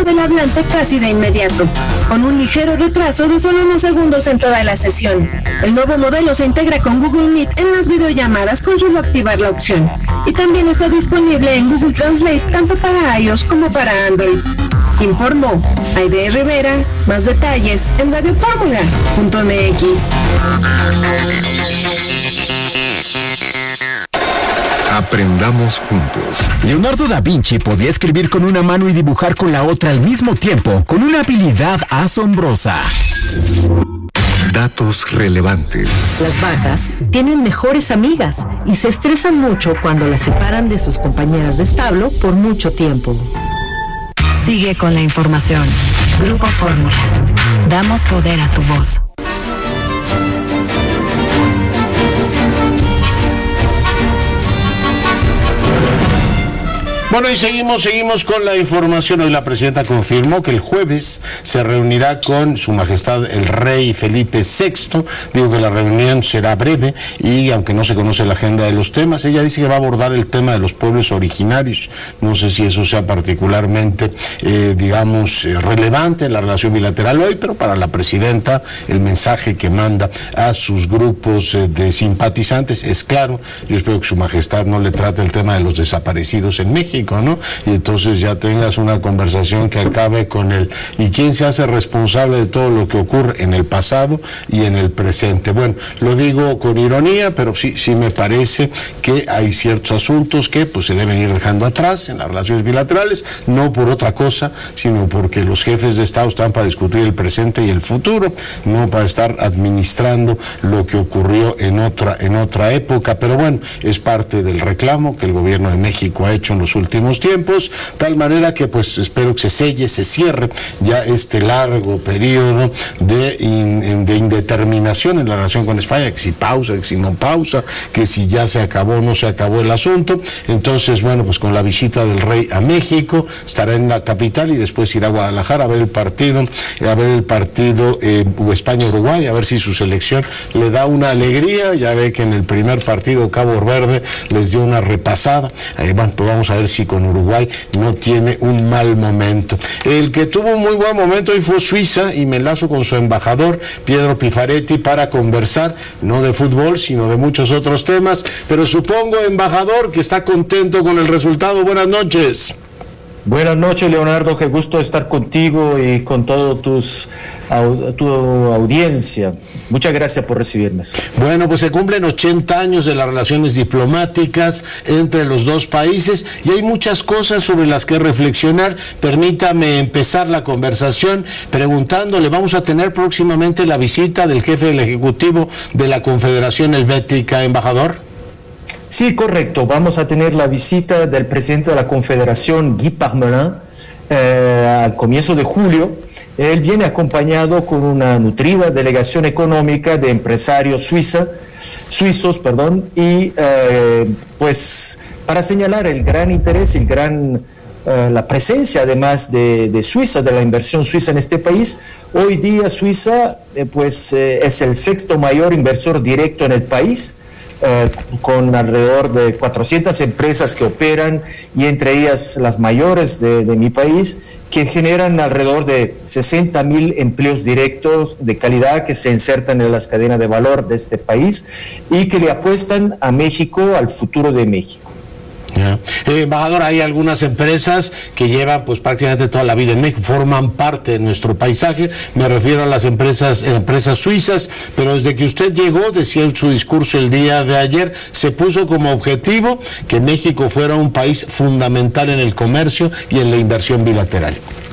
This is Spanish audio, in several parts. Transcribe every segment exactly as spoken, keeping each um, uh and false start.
del hablante casi de inmediato, con un ligero retraso de solo unos segundos en toda la sesión. El nuevo modelo se integra con Google Meet en las videollamadas con solo activar la opción, y también está disponible en Google Translate tanto para iOS como para Android. Informó Aide Rivera. Más detalles en radio fórmula punto m x. Aprendamos juntos. Leonardo da Vinci podía escribir con una mano y dibujar con la otra al mismo tiempo, con una habilidad asombrosa. Datos relevantes. Las vacas tienen mejores amigas y se estresan mucho cuando las separan de sus compañeras de establo por mucho tiempo. Sigue con la información. Grupo Fórmula. Damos poder a tu voz. Bueno, y seguimos, seguimos con la información. Hoy la presidenta confirmó que el jueves se reunirá con Su Majestad el Rey Felipe sexto. Digo que la reunión será breve y aunque no se conoce la agenda de los temas, ella dice que va a abordar el tema de los pueblos originarios. No sé si eso sea particularmente, eh, digamos, eh, relevante en la relación bilateral hoy, pero para la presidenta el mensaje que manda a sus grupos eh, de simpatizantes es claro. Yo espero que Su Majestad no le trate el tema de los desaparecidos en México, ¿no? Y entonces ya tengas una conversación que acabe con el ¿y quién se hace responsable de todo lo que ocurre en el pasado y en el presente? Bueno, lo digo con ironía, pero sí, sí me parece que hay ciertos asuntos que pues se deben ir dejando atrás en las relaciones bilaterales, no por otra cosa, sino porque los jefes de Estado están para discutir el presente y el futuro, no para estar administrando lo que ocurrió en otra, en otra época. Pero bueno, es parte del reclamo que el gobierno de México ha hecho en los últimos últimos tiempos, tal manera que pues espero que se selle, se cierre ya este largo periodo de, in, de indeterminación en la relación con España, que si pausa, que si no pausa, que si ya se acabó o no se acabó el asunto. Entonces, bueno, pues con la visita del rey a México, estará en la capital y después irá a Guadalajara a ver el partido, a ver el partido eh, España-Uruguay, a ver si su selección le da una alegría. Ya ve que en el primer partido Cabo Verde les dio una repasada. Eh, bueno, pues vamos a ver si con Uruguay no tiene un mal momento. El que tuvo un muy buen momento hoy fue Suiza, y me enlazo con su embajador Pietro Pifaretti para conversar no de fútbol sino de muchos otros temas, pero supongo, embajador, que está contento con el resultado. Buenas noches. Buenas noches, Leonardo, qué gusto estar contigo y con toda tu audiencia. Muchas gracias por recibirme. Bueno, pues se cumplen ochenta años de las relaciones diplomáticas entre los dos países y hay muchas cosas sobre las que reflexionar. Permítame empezar la conversación preguntándole, ¿vamos a tener próximamente la visita del jefe del Ejecutivo de la Confederación Helvética, embajador? Sí, correcto. Vamos a tener la visita del presidente de la Confederación, Guy Parmelin, eh, al comienzo de julio. Él viene acompañado con una nutrida delegación económica de empresarios suiza, suizos, perdón, y eh, pues para señalar el gran interés, el gran, eh, la presencia además de, de Suiza, de la inversión suiza en este país. Hoy día Suiza eh, pues eh, es el sexto mayor inversor directo en el país. Eh, con alrededor de cuatrocientas empresas que operan y entre ellas las mayores de, de mi país, que generan alrededor de sesenta mil empleos directos de calidad que se insertan en las cadenas de valor de este país y que le apuestan a México, al futuro de México. Yeah. Eh, embajador, hay algunas empresas que llevan pues prácticamente toda la vida en México, forman parte de nuestro paisaje. Me refiero a las empresas empresas suizas, pero desde que usted llegó, decía en su discurso el día de ayer, se puso como objetivo que México fuera un país fundamental en el comercio y en la inversión bilateral.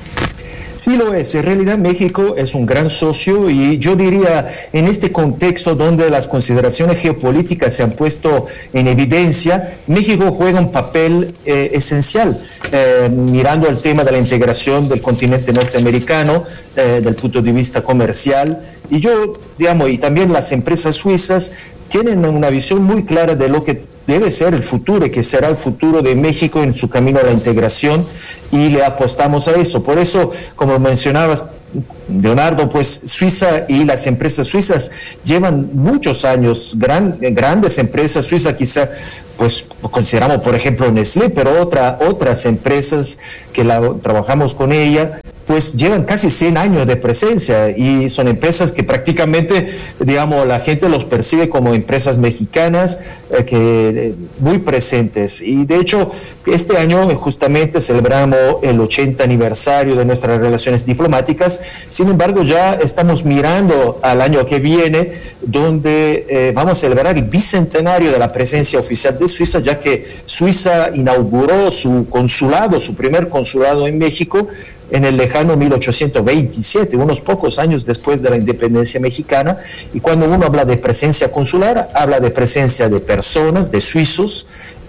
Sí lo es, en realidad México es un gran socio y yo diría en este contexto donde las consideraciones geopolíticas se han puesto en evidencia, México juega un papel eh, esencial, eh, mirando el tema de la integración del continente norteamericano, eh, del punto de vista comercial, y yo, digamos, y también las empresas suizas tienen una visión muy clara de lo que debe ser el futuro y que será el futuro de México en su camino a la integración, y le apostamos a eso. Por eso, como mencionabas, Leonardo, pues Suiza y las empresas suizas llevan muchos años, gran, grandes empresas suizas, quizá pues consideramos por ejemplo Nestlé, pero otra, otras empresas que la, trabajamos con ella, pues llevan casi cien años de presencia y son empresas que prácticamente, digamos, la gente los percibe como empresas mexicanas eh, que eh, muy presentes. Y de hecho, este año justamente celebramos el ochenta aniversario de nuestras relaciones diplomáticas. Sin embargo, ya estamos mirando al año que viene, donde eh, vamos a celebrar el bicentenario de la presencia oficial de Suiza, ya que Suiza inauguró su consulado, su primer consulado en México, en el lejano mil ochocientos veintisiete, unos pocos años después de la independencia mexicana. Y cuando uno habla de presencia consular, habla de presencia de personas, de suizos,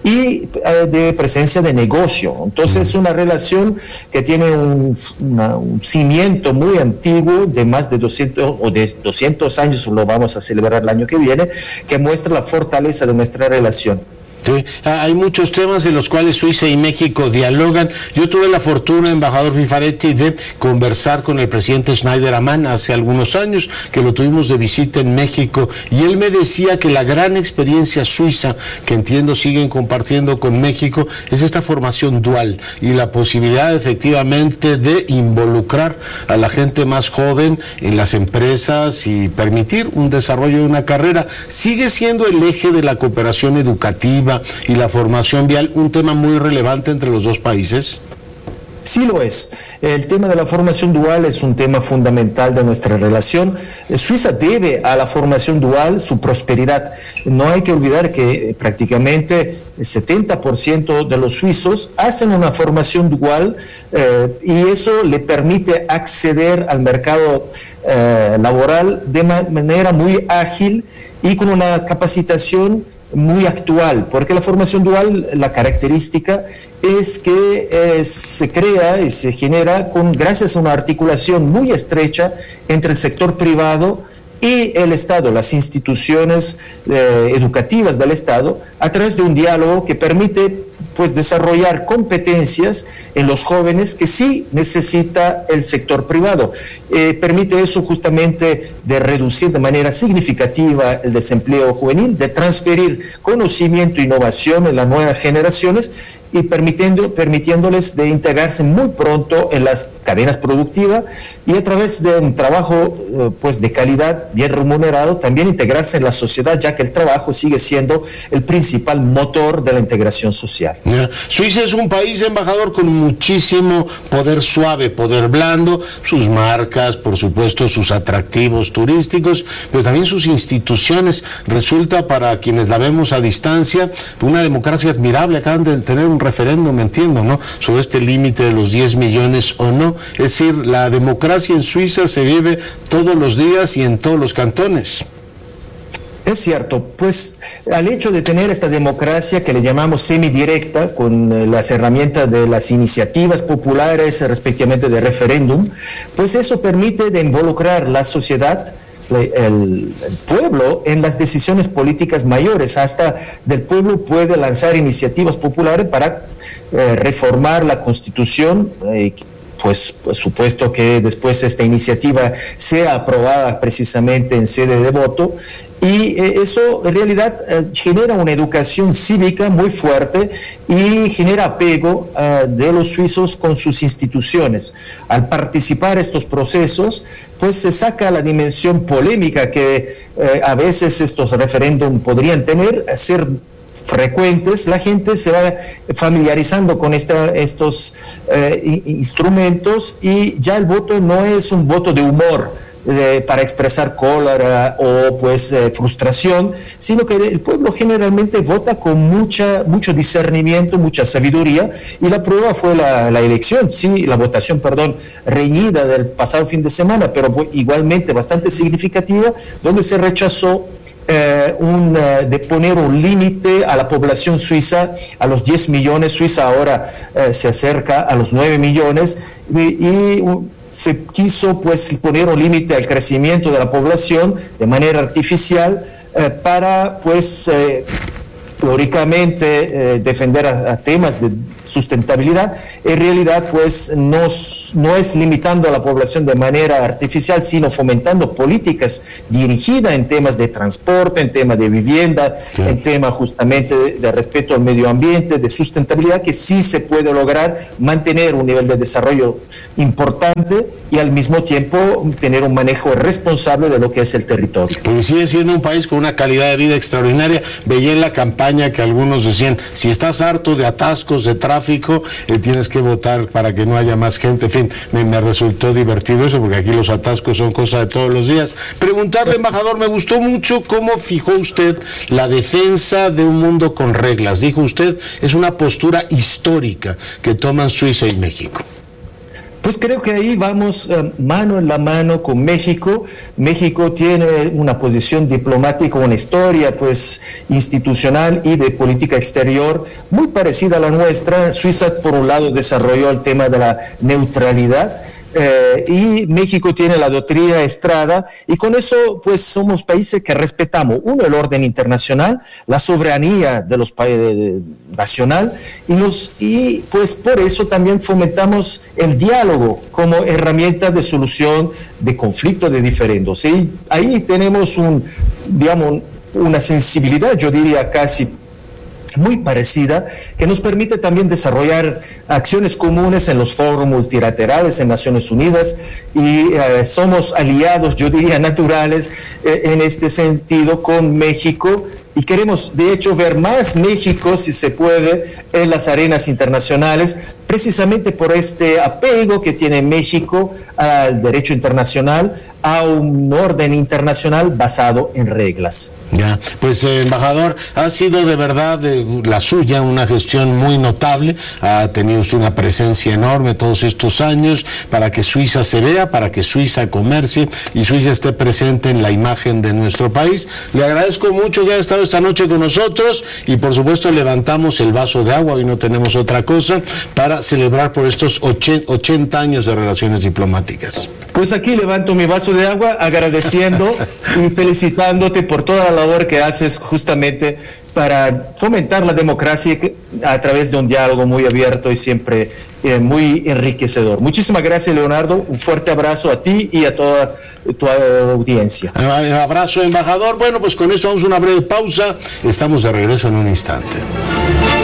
y eh, de presencia de negocio. Entonces es una relación que tiene un, una, un cimiento muy antiguo de más de doscientos o de doscientos años, lo vamos a celebrar el año que viene, que muestra la fortaleza de nuestra relación. Sí, hay muchos temas en los cuales Suiza y México dialogan. Yo tuve la fortuna, embajador Fifaretti, de conversar con el presidente Schneider-Ammann hace algunos años, que lo tuvimos de visita en México, y él me decía que la gran experiencia suiza, que entiendo siguen compartiendo con México, es esta formación dual y la posibilidad efectivamente de involucrar a la gente más joven en las empresas y permitir un desarrollo de una carrera. ¿Sigue siendo el eje de la cooperación educativa y la formación vial un tema muy relevante entre los dos países? Sí lo es. El tema de la formación dual es un tema fundamental de nuestra relación. Suiza debe a la formación dual su prosperidad. No hay que olvidar que prácticamente el setenta por ciento de los suizos hacen una formación dual eh, y eso le permite acceder al mercado eh, laboral de ma- manera muy ágil y con una capacitación muy actual, porque la formación dual, la característica es que eh, se crea y se genera con, gracias a una articulación muy estrecha entre el sector privado y el Estado, las instituciones eh, educativas del Estado, a través de un diálogo que permite pues desarrollar competencias en los jóvenes que sí necesita el sector privado. Eh, permite eso justamente de reducir de manera significativa el desempleo juvenil, de transferir conocimiento e innovación en las nuevas generaciones y permitiendo, permitiéndoles de integrarse muy pronto en las cadenas productivas y a través de un trabajo eh, pues de calidad, bien remunerado, también integrarse en la sociedad, ya que el trabajo sigue siendo el principal motor de la integración social. Yeah. Suiza es un país, embajador, con muchísimo poder suave, poder blando, sus marcas, por supuesto, sus atractivos turísticos, pero también sus instituciones. Resulta, para quienes la vemos a distancia, una democracia admirable. Acaban de tener un referéndum, entiendo, ¿no?, sobre este límite de los diez millones o no. Es decir, la democracia en Suiza se vive todos los días y en todos los cantones. Es cierto, pues al hecho de tener esta democracia que le llamamos semidirecta, con eh, las herramientas de las iniciativas populares, respectivamente de referéndum, pues eso permite de involucrar la sociedad, el, el pueblo, en las decisiones políticas mayores. Hasta del pueblo puede lanzar iniciativas populares para eh, reformar la Constitución, eh, pues por supuesto que después esta iniciativa sea aprobada precisamente en sede de voto, y eh, eso en realidad eh, genera una educación cívica muy fuerte y genera apego eh, de los suizos con sus instituciones. Al participar en estos procesos, pues se saca la dimensión polémica que eh, a veces estos referéndum podrían tener, ser frecuentes. La gente se va familiarizando con esta, estos eh, instrumentos, y ya el voto no es un voto de humor eh, para expresar cólera o pues eh, frustración, sino que el pueblo generalmente vota con mucha, mucho discernimiento, mucha sabiduría, y la prueba fue la, la elección, sí, la votación, perdón, reñida del pasado fin de semana, pero igualmente bastante significativa, donde se rechazó Eh, un, uh, de poner un límite a la población suiza, a los diez millones. Suiza ahora uh, se acerca a los nueve millones, y, y uh, se quiso pues poner un límite al crecimiento de la población de manera artificial uh, para pues uh, teóricamente eh, defender a, a temas de sustentabilidad, en realidad pues no, no es limitando a la población de manera artificial, sino fomentando políticas dirigidas en temas de transporte, en temas de vivienda, sí. en temas justamente de, de respeto al medio ambiente, de sustentabilidad, que sí se puede lograr mantener un nivel de desarrollo importante y al mismo tiempo tener un manejo responsable de lo que es el territorio. Porque sigue siendo un país con una calidad de vida extraordinaria. Veía en la campaña que algunos decían, si estás harto de atascos, de tráfico, eh, tienes que votar para que no haya más gente. En fin, me, me resultó divertido eso, porque aquí los atascos son cosa de todos los días. Preguntarle, embajador, me gustó mucho cómo fijó usted la defensa de un mundo con reglas. Dijo usted, es una postura histórica que toman Suiza y México. Pues creo que ahí vamos uh, mano en la mano con México. México tiene una posición diplomática, una historia pues institucional y de política exterior muy parecida a la nuestra. Suiza, por un lado, desarrolló el tema de la neutralidad. Eh, y México tiene la doctrina Estrada, y con eso pues somos países que respetamos, uno, el orden internacional, la soberanía de los países nacional, y, nos, y pues por eso también fomentamos el diálogo como herramienta de solución de conflictos de diferendos. Y ahí tenemos un, digamos, una sensibilidad, yo diría casi muy parecida, que nos permite también desarrollar acciones comunes en los foros multilaterales en Naciones Unidas, y eh, somos aliados, yo diría, naturales eh, en este sentido con México, y queremos de hecho ver más México, si se puede, en las arenas internacionales, precisamente por este apego que tiene México al derecho internacional, a un orden internacional basado en reglas. Ya, pues eh, embajador, ha sido de verdad eh, la suya una gestión muy notable, ha tenido usted una presencia enorme todos estos años para que Suiza se vea, para que Suiza comercie y Suiza esté presente en la imagen de nuestro país. Le agradezco mucho que haya estado esta noche con nosotros, y por supuesto levantamos el vaso de agua, y no tenemos otra cosa, para celebrar por estos ochenta años de relaciones diplomáticas. Pues aquí levanto mi vaso de agua agradeciendo y felicitándote por toda la labor que haces justamente para fomentar la democracia a través de un diálogo muy abierto y siempre eh, muy enriquecedor. Muchísimas gracias, Leonardo. Un fuerte abrazo a ti y a toda tu audiencia. Un abrazo, embajador. Bueno, pues con esto vamos a una breve pausa. Estamos de regreso en un instante.